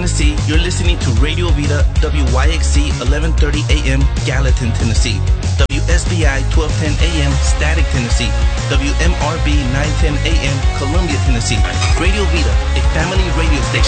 Tennessee, you're listening to Radio Vida, WYXC 1130 AM, Gallatin, Tennessee. WSBI 1210 AM, Static, Tennessee. WMRB 910 AM, Columbia, Tennessee. Radio Vida, a family radio station.